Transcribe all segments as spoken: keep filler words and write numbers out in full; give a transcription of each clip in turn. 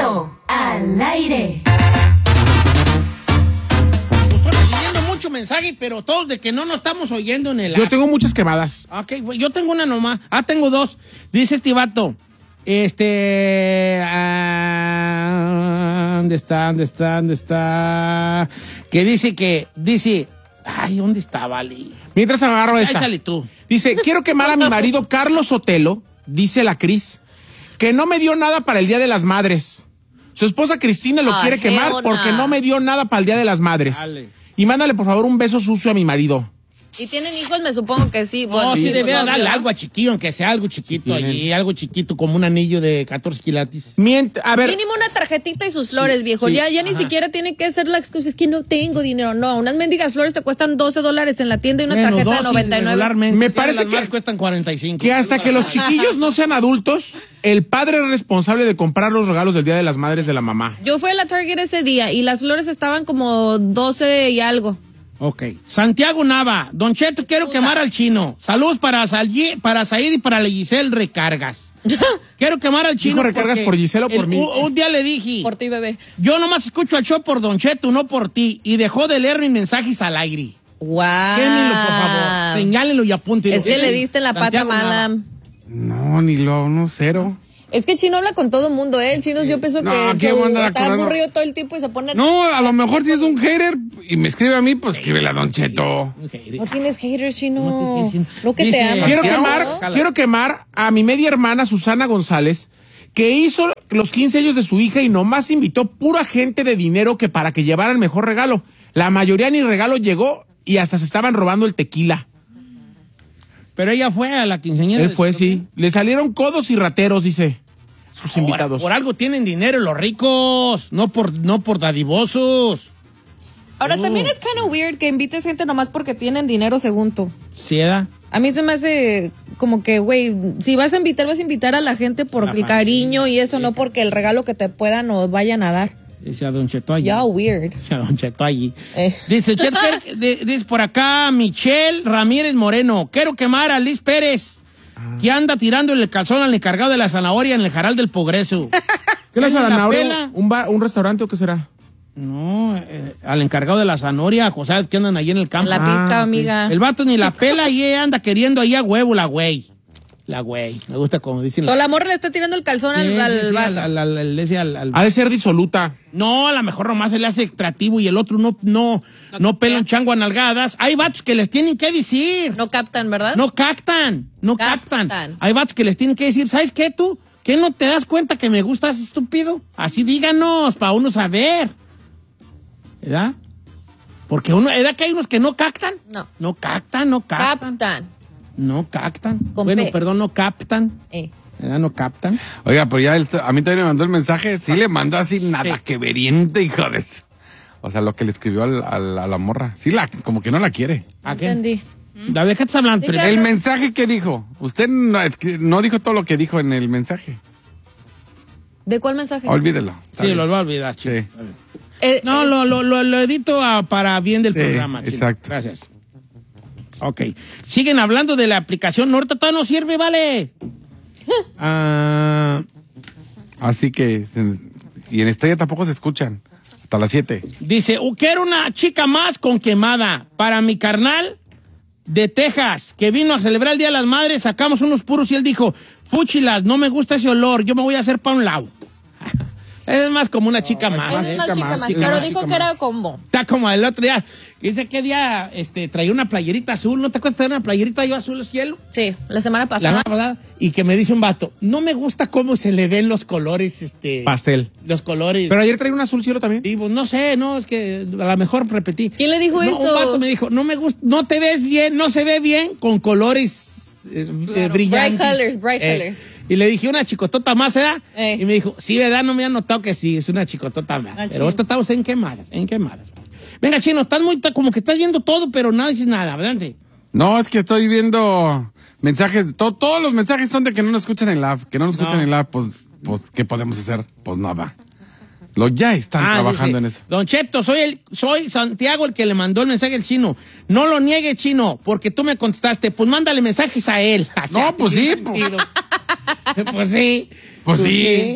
Chino al aire. Mucho mensaje, pero todos de que no nos estamos oyendo en el Yo app. tengo muchas quemadas. Ok, yo tengo una nomás. Ah, tengo dos. Dice este vato. Este. Ah, ¿Dónde está? ¿Dónde está? ¿Dónde está? Que dice que. Dice. Ay, ¿dónde está, Vali? Mientras agarro esta. Échale tú. Dice, quiero quemar a mi marido Carlos Sotelo, dice la Cris, que no me dio nada para el Día de las Madres. Su esposa Cristina lo Ay, quiere quemar Geona. porque no me dio nada para el Día de las Madres. Dale. Y mándale, por favor, un beso sucio a mi marido. ¿Y tienen hijos? Me supongo que sí. No, Bueno, sí, pues, debía obvio, darle ¿no? algo a chiquillo, aunque sea algo chiquito Sí, allí, algo chiquito, como un anillo de catorce quilates. Mient a ver, Mínimo una tarjetita y sus flores, viejo. sí, ya ya ni ajá. siquiera tiene que ser la excusa. Es que no tengo dinero. No, unas mendigas flores te cuestan doce dólares en la tienda y una Bueno, tarjeta de dos noventa y nueve. regularmente. Me Las parece más que- cuestan cuarenta y cinco. que hasta que los chiquillos no sean adultos, el padre es responsable de comprar los regalos del Día de las Madres de la mamá. Yo fui a la Target ese día y las flores estaban como doce y algo. Ok. Santiago Nava. Don Cheto, quiero Excusa. quemar al chino. Saludos para, Salyi, para Said y para la Giselle Recargas. Quiero quemar al chino. Dijo Recargas porque por Giselle o por el- mí. Un, un día le dije, Por ti, bebé. yo nomás escucho al show por Don Cheto, no por ti. Y dejó de leer mis mensajes al aire. Wow. Quémelo, por favor. Señálenlo y apúntenlo. Es que le diste en la pata Santiago mala. Nava. No, ni lo, no, cero. Es que Chino habla con todo mundo, ¿eh? El Chino yo pienso No, que, ¿qué que voy a andar está acordando? aburrido todo el tiempo y se pone... No, a lo mejor si es un hater y me escribe a mí, pues escríbele a Don Cheto. No tienes haters, Chino. No te- Lo que Dice- te ama. Quiero Santiago, quemar, ¿no? quiero quemar a mi media hermana Susana González, que hizo los quince años de su hija y nomás invitó pura gente de dinero que para que llevara el mejor regalo. La mayoría ni regalo llegó y hasta se estaban robando el tequila. Pero ella fue a la quinceañera. Él de fue, su- sí. Le salieron codos y rateros, dice. Sus Ahora, invitados. por algo tienen dinero los ricos, no por, no por dadivosos. Ahora, Uh. también es kind of weird que invites gente nomás porque tienen dinero, según tú. ¿Sí, edad? A mí se me hace como que, güey, si vas a invitar, vas a invitar a la gente por La el cariño y eso, no porque el regalo que te puedan o vayan a dar. Dice a Don Cheto allí. Ya, weird. Dice a Don Cheto allí. Eh. Dice, Cheto, quiero- de- dice por acá Michelle Ramírez Moreno. Quiero quemar a Liz Pérez, que anda tirando el calzón al encargado de la zanahoria en el Jaral del Progreso. ¿Qué le Él ni la zanahoria? pela. ¿Un bar, un restaurante o qué será? No, eh, al encargado de la zanahoria, o sea, que andan allí en el campo. En la pizca, amiga. El vato ni la pela y ella anda queriendo ahí a huevo la güey. La güey. Me gusta como dicen. So, la morra le está tirando el calzón Sí, al, sí, al sí, vato. al- al- al- ese al- al- Ha de ser disoluta. No, a lo mejor nomás se le hace extractivo y el otro no, no, no pela un chango a nalgadas. Hay vatos que les tienen que decir. No captan, ¿verdad? No captan, no captan. Captan. Hay vatos que les tienen que decir, ¿sabes qué tú? ¿Qué no te das cuenta que me gustas, estúpido? Así díganos, para uno saber. ¿Verdad? Porque uno, ¿verdad que hay unos que no captan? No. No captan, no captan. Captan. No captan. Con Bueno, P. perdón, no captan. Eh. ¿Verdad? No captan. Oiga, pero ya él t- a mí también me mandó el mensaje. Sí, le mandó así nada que veriente, hijo de eso. O sea, lo que le escribió al- al- a la morra. Sí, la, como que no la quiere. ¿A qué? Entendí. David, ¿qué estás hablando? ¿De qué Pero- El hablas? mensaje que dijo. Usted no, no dijo todo lo que dijo en el mensaje. ¿De cuál mensaje? Olvídelo. Está Sí, bien. lo voy a olvidar, chico. Sí. Eh, No, eh, lo, lo, lo, lo edito a- para bien del Sí, programa. chino. exacto. Gracias. Ok. Siguen hablando de la aplicación. No, ahorita todavía no sirve, vale. Ah, Así que. se- Y en Estrella tampoco se escuchan. Hasta las siete. dice, "Oh, quiero una chica más con quemada. Para mi carnal de Texas, que vino a celebrar el Día de las Madres, sacamos unos puros y él dijo, fúchilas, no me gusta ese olor, yo me voy a hacer pa' un lado. Es más como una chica más. es una chica chica más, más, chica pero más, dijo chica que era más. combo. Está como el otro día. Dice que día este, traía una playerita azul. ¿No te acuerdas de traer una playerita yo azul cielo? Sí, la semana La pasada. semana pasada, y que me dice un vato, no me gusta cómo se le ven los colores, este... Pastel. Los colores. Pero ayer traía un azul cielo también. Digo, no sé, no, es que a lo mejor repetí. ¿Quién le dijo No, eso? Un vato me dijo, no me gusta, no te ves bien, no se ve bien con colores eh, eh, brillantes. Bright colors, bright Eh, colors. Y le dije, una chicotota más, ¿verdad? Eh. Y me dijo, sí, ¿verdad? No me han notado que sí, es una chicotota más. Ah, Pero sí. ahorita estamos en quemadas, en quemadas. Venga, Chino, estás muy, como que estás viendo todo, pero no dices nada, adelante. No, es que estoy viendo mensajes. to- todos los mensajes son de que no nos escuchan en la app. Que no nos escuchan No. en la app, pues, pues, ¿qué podemos hacer? Pues nada. Lo ya están Ah, trabajando dice, en eso. Don Cheto, soy el, soy Santiago el que le mandó el mensaje al Chino. No lo niegue, Chino, porque tú me contestaste. Pues mándale mensajes a él. O sea, No, pues ¿qué sí, sentido? Pues sí. Pues sí.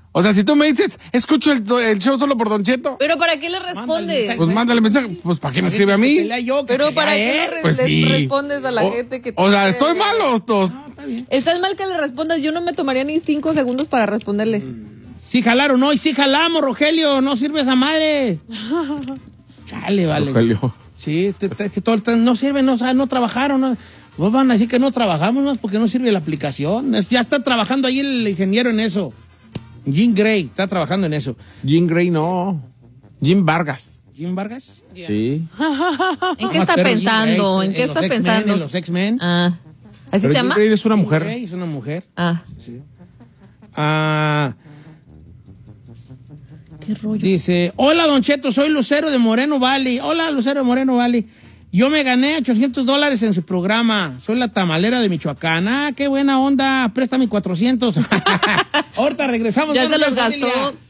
O sea, si tú me dices, escucho el, el show solo por Don Cheto, Pero ¿para qué le respondes? pues mándale mensaje. Pues ¿para qué me escribe a Que mí? lea yo, que Pero te ¿para lea qué él. le, re- Pues le sí. respondes a la O, gente que te o sea, quiere? ¿estoy mal o todos? Estás mal que le respondas. Yo no me tomaría ni cinco segundos para responderle. Sí jalaron hoy, sí jalamos, Rogelio, no sirve esa madre. Chale, vale. Rogelio. Sí, te- te- que todo el tiempo no sirve, no, o sea, no trabajaron. No. Vos van a decir que no trabajamos, ¿no? Porque no sirve la aplicación. Es- Ya está trabajando ahí el ingeniero en eso. Jim Gray está trabajando en eso. Jim Gray no. Jim Vargas. ¿Jim Vargas? Sí. ¿En qué está pensando? ¿En qué está los X-Men, pensando? En los X-Men. Ah. ¿Así Pero se Jim llama? Gray es una Jim mujer. Gray es una mujer. Ah. Ah, Qué rollo. dice, hola Don Cheto, soy Lucero de Moreno Valley. Hola Lucero de Moreno Valley. Yo me gané ochocientos dólares en su programa. Soy la tamalera de Michoacán. Ah, qué buena onda. Préstame cuatrocientos. Ahorita regresamos. Ya Buenos se los días, gastó. familia.